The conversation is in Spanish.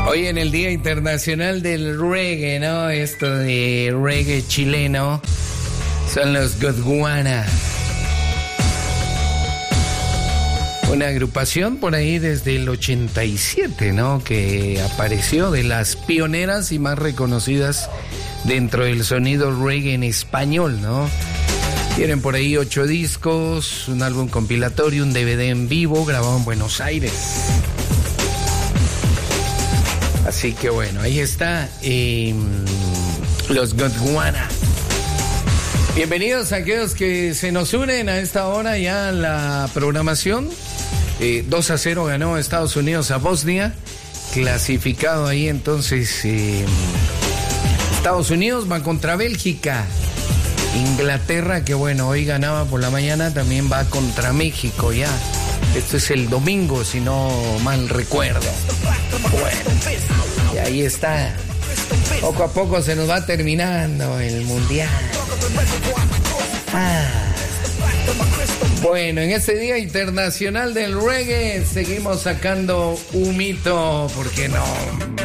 Hoy en el Día Internacional del Reggae, ¿no? Esto de reggae chileno son los Gondwana. Una agrupación por ahí desde el 87, ¿no? Que apareció, de las pioneras y más reconocidas dentro del sonido reggae en español, ¿no? Tienen por ahí 8 discos, un álbum compilatorio, un DVD en vivo grabado en Buenos Aires. Así que bueno, ahí está los Gondwana. Bienvenidos a aquellos que se nos unen a esta hora ya a la programación. 2-0 ganó Estados Unidos a Bosnia, clasificado ahí entonces. Estados Unidos va contra Bélgica. Inglaterra, que bueno, hoy ganaba por la mañana, también va contra México ya. Esto es el domingo, si no mal recuerdo. Bueno, y ahí está. Poco a poco se nos va terminando el mundial. Bueno, en este Día Internacional del Reggae seguimos sacando humito, ¿por qué no?